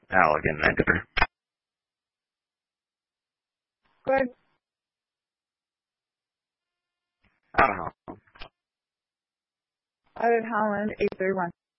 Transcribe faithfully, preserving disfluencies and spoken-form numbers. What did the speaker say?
Al again, Vancouver. Go ahead. Out of Holland. Out of Holland, eight thirty-one.